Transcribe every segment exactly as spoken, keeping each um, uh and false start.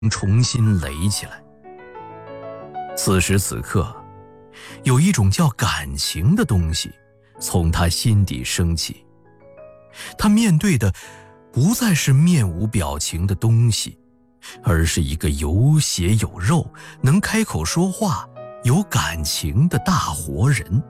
重新垒起来。此时此刻，有一种叫感情的东西从他心底升起。他面对的不再是面无表情的东西，而是一个有血有肉、能开口说话、有感情的大活人。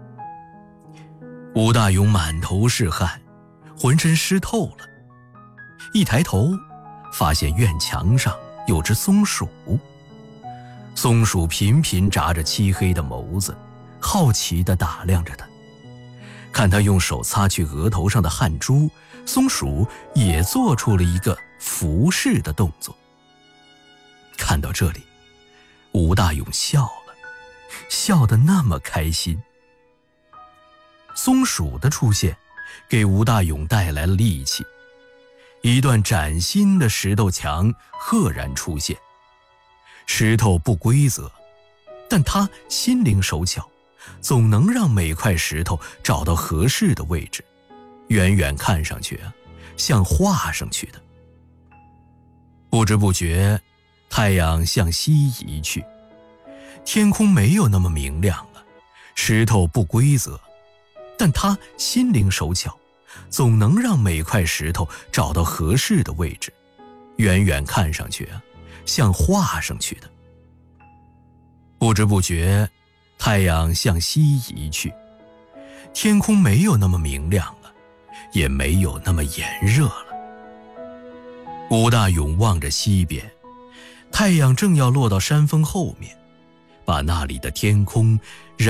吴大勇满头是汗，浑身湿透了。一抬头，发现院墙上有只松鼠。松鼠频频眨着漆黑的眸子，好奇地打量着他。看他用手擦去额头上的汗珠，松鼠也做出了一个俯视的动作。看到这里，吴大勇笑了，笑得那么开心。松鼠的出现给吴大勇带来了力气，一段崭新的石头墙赫然出现。石头不规则，但他心灵手巧，总能让每块石头找到合适的位置，远远看上去啊，像画上去的。不知不觉，太阳向西移去，天空没有那么明亮了。石头不规则，但他心灵手巧，总能让每块石头找到合适的位置，远远看上去啊，像画上去的。不知不觉，太阳向西移去，天空没有那么明亮了，也没有那么炎热了。吴大勇望着西边，太阳正要落到山峰后面，把那里的天空